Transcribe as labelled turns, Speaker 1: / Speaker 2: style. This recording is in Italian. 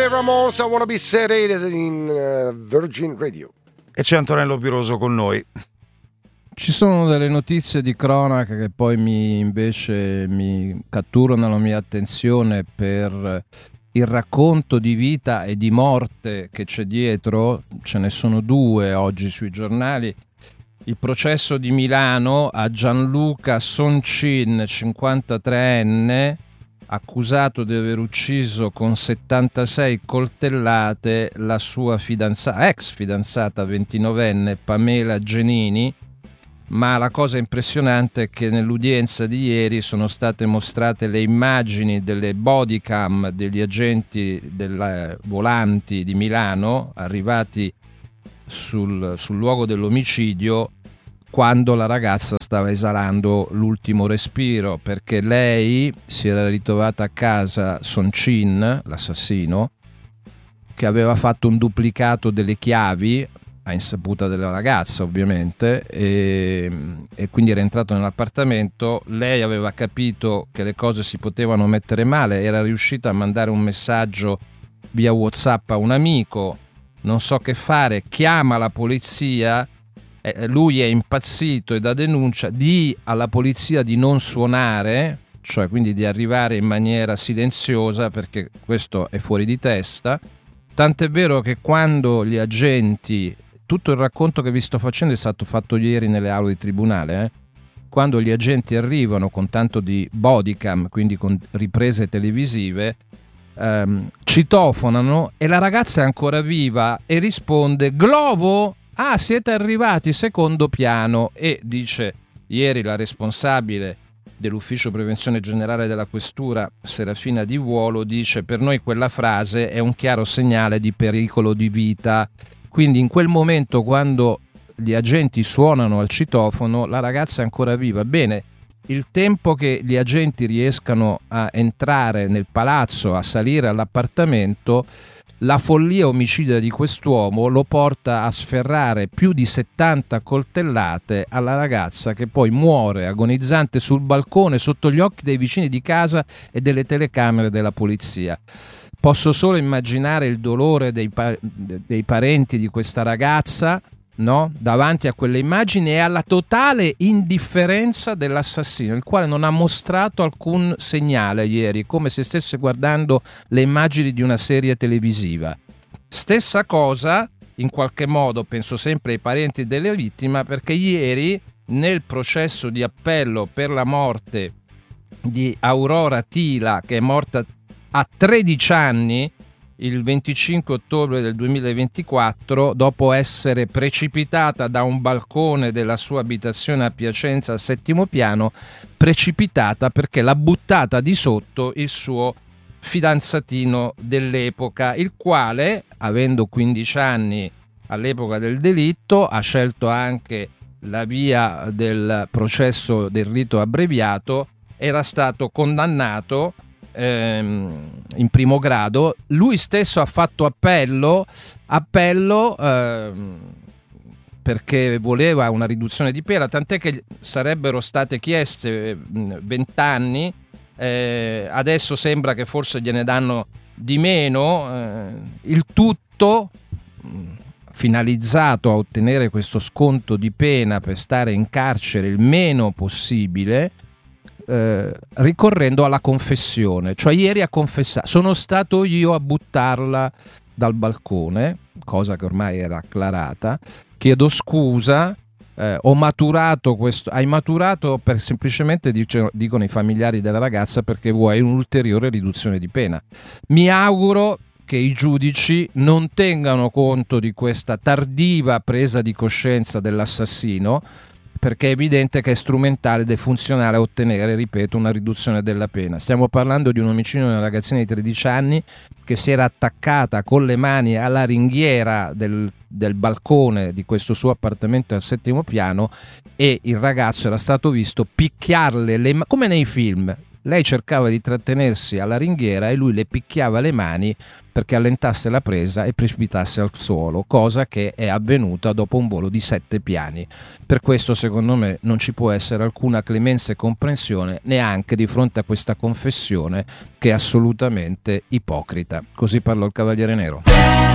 Speaker 1: The Ramones, I Wanna Be Sedated in Virgin Radio.
Speaker 2: E c'è Antonello Piroso con noi.
Speaker 3: Ci sono delle notizie di cronaca che poi invece mi catturano la mia attenzione per il racconto di vita e di morte che c'è dietro. Ce ne sono due oggi sui giornali. Il processo di Milano a Gianluca Soncin, 53enne, accusato di aver ucciso con 76 coltellate la sua ex fidanzata 29enne Pamela Genini. Ma la cosa impressionante è che nell'udienza di ieri sono state mostrate le immagini delle bodycam degli agenti volanti di Milano arrivati sul luogo dell'omicidio quando la ragazza stava esalando l'ultimo respiro, perché lei si era ritrovata a casa Soncin, l'assassino, che aveva fatto un duplicato delle chiavi a insaputa della ragazza ovviamente, e quindi era entrato nell'appartamento. Lei aveva capito che le cose si potevano mettere male, era riuscita a mandare un messaggio via WhatsApp a un amico, non so che fare, chiama la polizia, lui è impazzito e dà denuncia, alla polizia di non suonare, cioè quindi di arrivare in maniera silenziosa perché questo è fuori di testa, tant'è vero che quando gli agenti, tutto il racconto che vi sto facendo è stato fatto ieri nelle aule di tribunale, quando gli agenti arrivano con tanto di bodycam, quindi con riprese televisive, citofonano e la ragazza è ancora viva e risponde: Glovo? Ah, siete arrivati, secondo piano. E dice, ieri la responsabile dell'ufficio prevenzione generale della questura, Serafina Di Vuolo, dice: per noi quella frase è un chiaro segnale di pericolo di vita. Quindi in quel momento, quando gli agenti suonano al citofono, la ragazza è ancora viva. Bene, il tempo che gli agenti riescano a entrare nel palazzo, a salire all'appartamento, la follia omicida di quest'uomo lo porta a sferrare più di 70 coltellate alla ragazza, che poi muore agonizzante sul balcone sotto gli occhi dei vicini di casa e delle telecamere della polizia. Posso solo immaginare il dolore dei parenti di questa ragazza, no? Davanti a quelle immagini e alla totale indifferenza dell'assassino, il quale non ha mostrato alcun segnale ieri, come se stesse guardando le immagini di una serie televisiva. Stessa cosa, in qualche modo, penso sempre ai parenti delle vittime, perché ieri nel processo di appello per la morte di Aurora Tila, che è morta a 13 anni il 25 ottobre del 2024, dopo essere precipitata da un balcone della sua abitazione a Piacenza al 7° piano, precipitata perché l'ha buttata di sotto il suo fidanzatino dell'epoca, il quale, avendo 15 anni all'epoca del delitto, ha scelto anche la via del processo del rito abbreviato, era stato condannato in primo grado. Lui stesso ha fatto appello perché voleva una riduzione di pena, tant'è che sarebbero state chieste 20 anni, adesso sembra che forse gliene danno di meno, il tutto finalizzato a ottenere questo sconto di pena per stare in carcere il meno possibile, ricorrendo alla confessione. Cioè ieri ha confessato: sono stato io a buttarla dal balcone, cosa che ormai era acclarata, chiedo scusa, ho maturato questo. Hai maturato per semplicemente, dicono i familiari della ragazza, perché vuoi un'ulteriore riduzione di pena. Mi auguro che i giudici non tengano conto di questa tardiva presa di coscienza dell'assassino, perché è evidente che è strumentale ed è funzionale a ottenere, ripeto, una riduzione della pena. Stiamo parlando di un omicidio di una ragazzina di 13 anni che si era attaccata con le mani alla ringhiera del balcone di questo suo appartamento al 7° piano, e il ragazzo era stato visto picchiarle come nei film, Lei cercava di trattenersi alla ringhiera e lui le picchiava le mani perché allentasse la presa e precipitasse al suolo, cosa che è avvenuta dopo un volo di 7 piani. Per questo, secondo me, non ci può essere alcuna clemenza e comprensione neanche di fronte a questa confessione che è assolutamente ipocrita. Così parlò il Cavaliere Nero.